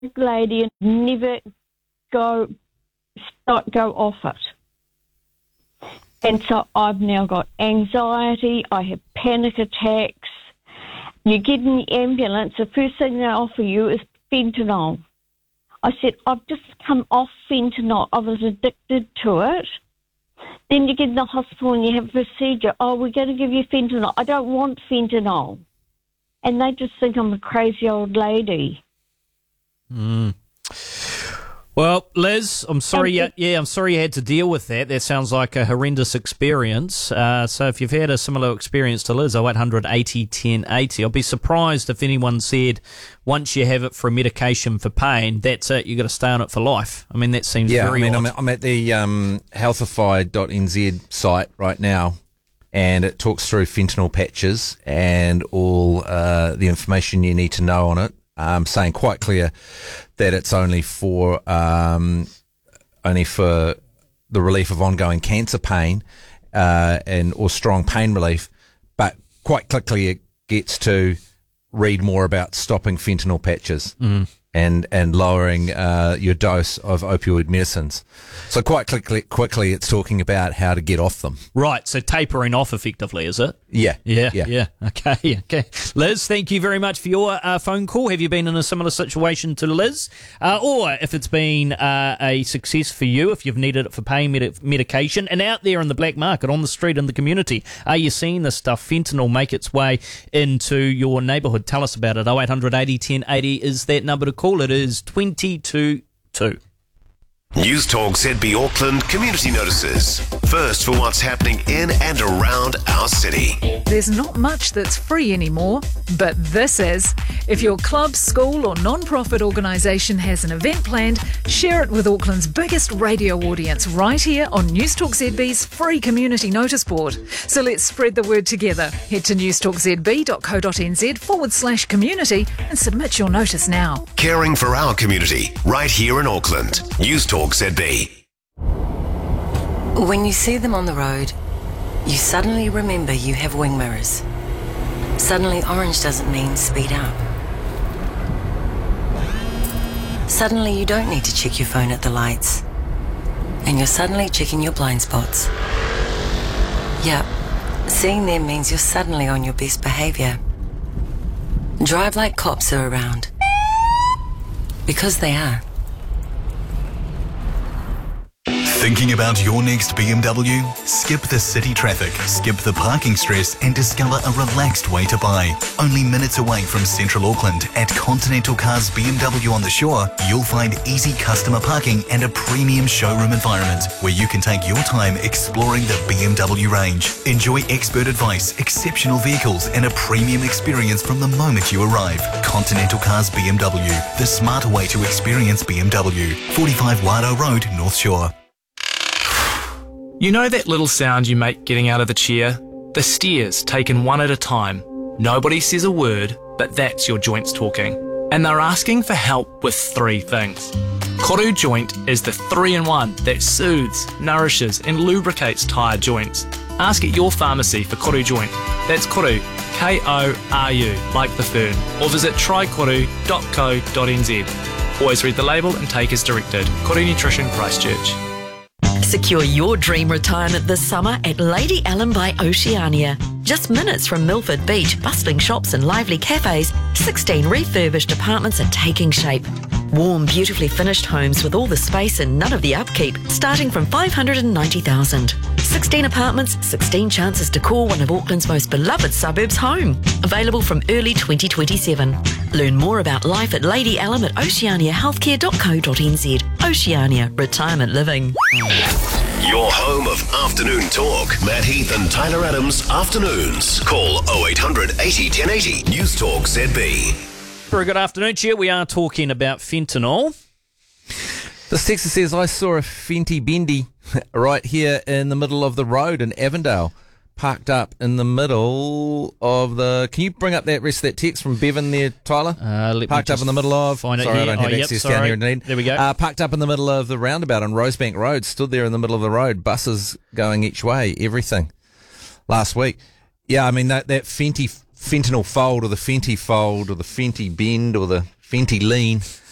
lady and never go off it. And so I've now got anxiety, I have panic attacks. You get in the ambulance, the first thing they offer you is fentanyl. I said, I've just come off fentanyl. I was addicted to it. Then you get in the hospital and you have a procedure. Oh, we're going to give you fentanyl. I don't want fentanyl. And they just think I'm a crazy old lady. Well, Liz, I'm sorry. I'm sorry you had to deal with that. That sounds like a horrendous experience. So if you've had a similar experience to Liz, 0800 80 10 80. I'll be surprised if anyone said once you have it for a medication for pain, that's it. You've got to stay on it for life. I mean, that seems very odd. I'm at the healthify.nz site right now, and it talks through fentanyl patches and all the information you need to know on it. Saying quite clear that it's only for the relief of ongoing cancer pain or strong pain relief, but quite quickly it gets to read more about stopping fentanyl patches and lowering your dose of opioid medicines. So quite quickly it's talking about how to get off them. Right, so tapering off effectively, is it? Yeah. Okay. Liz, thank you very much for your phone call. Have you been in a similar situation to Liz? Or if it's been a success for you, if you've needed it for pain medication, and out there in the black market, on the street, in the community, are you seeing this stuff, fentanyl, make its way into your neighbourhood? Tell us about it. 0800 80 10 80 is that number to call. It is 22-2. News Talk ZB Auckland community notices. First for what's happening in and around our city. There's not much that's free anymore, but this is. If your club, school or non-profit organisation has an event planned, share it with Auckland's biggest radio audience right here on News Talk ZB's free community notice board. So let's spread the word together. Head to newstalkzb.co.nz/community and submit your notice now. Caring for our community right here in Auckland. News Talk ZB. When you see them on the road, you suddenly remember you have wing mirrors. Suddenly orange doesn't mean speed up. Suddenly you don't need to check your phone at the lights. And you're suddenly checking your blind spots. Yep, seeing them means you're suddenly on your best behaviour. Drive like cops are around. Because they are. Thinking about your next BMW? Skip the city traffic, skip the parking stress and discover a relaxed way to buy. Only minutes away from Central Auckland at Continental Cars BMW on the Shore, you'll find easy customer parking and a premium showroom environment where you can take your time exploring the BMW range. Enjoy expert advice, exceptional vehicles and a premium experience from the moment you arrive. Continental Cars BMW, the smarter way to experience BMW. 45 Wairoa Road, North Shore. You know that little sound you make getting out of the chair? The stairs taken one at a time. Nobody says a word, but that's your joints talking. And they're asking for help with 3 things. Koru Joint is the 3-in-1 that soothes, nourishes and lubricates tired joints. Ask at your pharmacy for Koru Joint. That's Koru, K-O-R-U, like the fern. Or visit trykoru.co.nz. Always read the label and take as directed. Koru Nutrition, Christchurch. Secure your dream retirement this summer at Lady Ellen by Oceania. Just minutes from Milford Beach, bustling shops and lively cafes, 16 refurbished apartments are taking shape. Warm, beautifully finished homes with all the space and none of the upkeep, starting from $590,000. 16 apartments, 16 chances to call one of Auckland's most beloved suburbs home. Available from early 2027. Learn more about life at Lady Ellen at oceaniahealthcare.co.nz. Oceania Retirement Living. Your home of afternoon talk. Matt Heath and Tyler Adams afternoons. Call 0800 80 1080. News Talk ZB. Very good afternoon to you. We are talking about fentanyl. This texter says, I saw a Fenty Bendy right here in the middle of the road in Avondale, parked up in the middle of the... Can you bring up that rest of that text from Bevan there, Tyler? Parked up in the middle of... Find it sorry, here. I don't have access down here in Dunedin. There we go. Parked up in the middle of the roundabout on Rosebank Road, stood there in the middle of the road, buses going each way, everything, last week. Yeah, I mean, that fentanyl fold or the Fenty fold or the Fenty bend or the Fenty lean